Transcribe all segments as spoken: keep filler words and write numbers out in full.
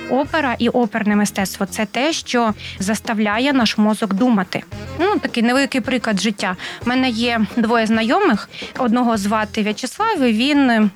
Опера і оперне мистецтво – це те, що заставляє наш мозок думати. Ну, такий невеликий приклад життя. У мене є двоє знайомих. Одного звати В'ячеслав, і він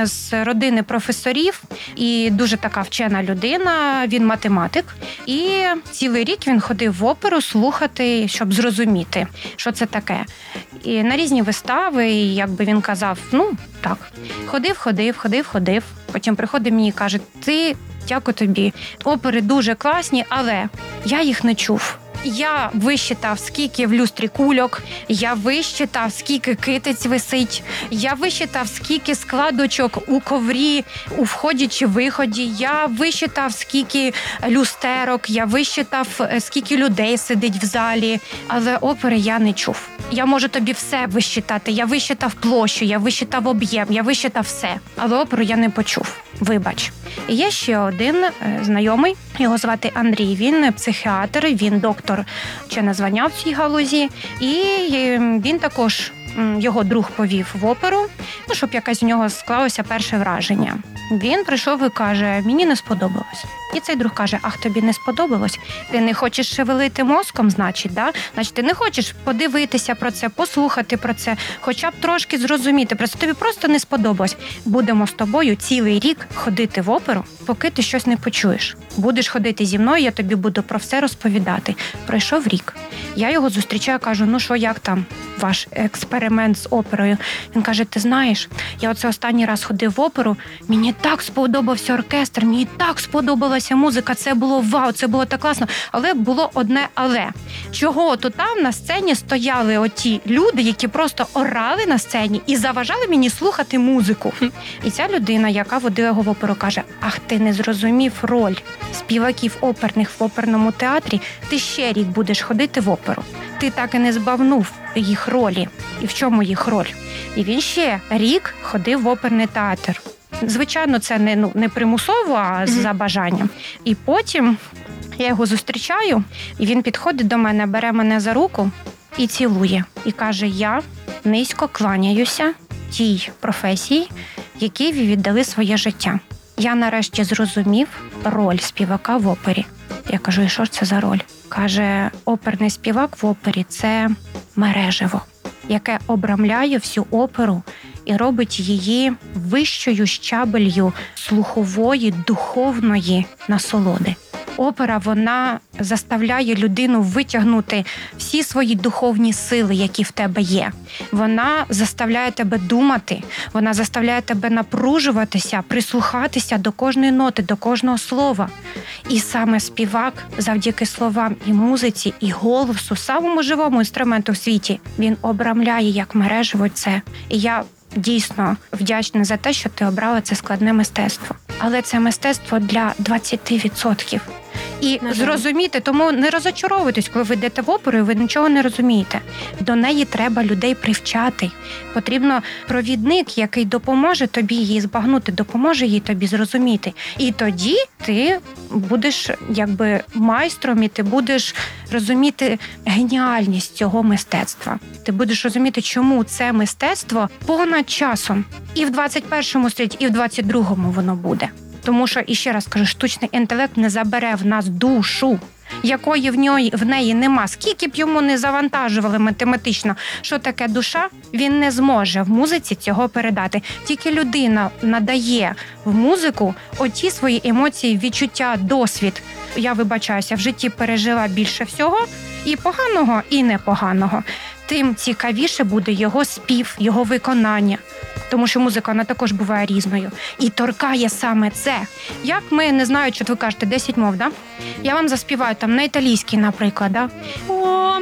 з родини професорів і дуже така вчена людина, він математик. І цілий рік він ходив в оперу слухати, щоб зрозуміти, що це таке. І на різні вистави, і якби він казав, ну, так, ходив, ходив, ходив, ходив. Потім приходить мені і каже, ти, дякую тобі, опери дуже класні, але я їх не чув. Я висчитав, скільки в люстрі кульок, я висчитав, скільки китиць висить, я висчитав, скільки складочок у коврі, у вході чи виході, я висчитав, скільки люстерок, я висчитав, скільки людей сидить в залі, але опери я не чув. Я можу тобі все висчитати, я висчитав площу, я висчитав об'єм, я висчитав все, але оперу я не почув. Вибач. І є ще один знайомий, його звати Андрій, він психіатр, він доктор вчене звання в цій галузі, і він також, його друг повів в оперу, ну, щоб якесь у нього склалося перше враження. Він прийшов і каже, мені не сподобалось. І цей друг каже, ах, тобі не сподобалось? Ти не хочеш шевелити мозком, значить, да? Значить, ти не хочеш подивитися про це, послухати про це, хоча б трошки зрозуміти. Просто тобі просто не сподобалось. Будемо з тобою цілий рік ходити в оперу, поки ти щось не почуєш. Будеш ходити зі мною, я тобі буду про все розповідати. Пройшов рік. Я його зустрічаю, кажу, ну що, як там ваш експеримент з оперою? Він каже, ти знаєш, я оце останній раз ходив в оперу, мені так сподобався оркестр, мені так сподобалася музика, це було вау, це було так класно, але було одне але. Чого то там на сцені стояли оті люди, які просто орали на сцені і заважали мені слухати музику. І ця людина, яка водила його в оперу, каже, ах, ти не зрозумів роль співаків оперних в оперному театрі, ти ще рік будеш ходити в оперу. Ти так і не збагнув їх ролі. І в чому їх роль? І він ще рік ходив в оперний театр. Звичайно, це не, ну, не примусово, а за бажанням. І потім я його зустрічаю, і він підходить до мене, бере мене за руку і цілує. І каже, я низько кланяюся тій професії, якій ви віддали своє життя. Я нарешті зрозумів роль співака в опері. Я кажу, і що ж це за роль? Каже, оперний співак в опері – це мережево, яке обрамляє всю оперу і робить її вищою щабелью слухової, духовної насолоди. Опера, вона заставляє людину витягнути всі свої духовні сили, які в тебе є. Вона заставляє тебе думати, вона заставляє тебе напружуватися, прислухатися до кожної ноти, до кожного слова. І саме співак, завдяки словам і музиці, і голосу, самому живому інструменту в світі, він обрамляє як мережево це. І я дійсно вдячна за те, що ти обрала це складне мистецтво. Але це мистецтво для двадцять відсотків. І зрозуміти, тому не розочаровуйтесь, коли ви йдете в оперу, і ви нічого не розумієте. До неї треба людей привчати. Потрібно провідник, який допоможе тобі її збагнути, допоможе їй тобі зрозуміти. І тоді ти будеш якби майстром, і ти будеш розуміти геніальність цього мистецтва. Ти будеш розуміти, чому це мистецтво понад часом. І в двадцять першому столітті, і в двадцять другому воно буде. Тому що, і ще раз кажу, штучний інтелект не забере в нас душу, якої в ній, в неї нема. Скільки б йому не завантажували математично, що таке душа, він не зможе в музиці цього передати. Тільки людина надає в музику оті свої емоції, відчуття, досвід. Я вибачаюся, в житті пережила більше всього, і поганого, і непоганого. Тим цікавіше буде його спів, його виконання. Тому що музика, вона також буває різною. І торкає саме це. Як ми, не знаю, що ви кажете, десять мов, да? Я вам заспіваю там на італійській, наприклад, да? О,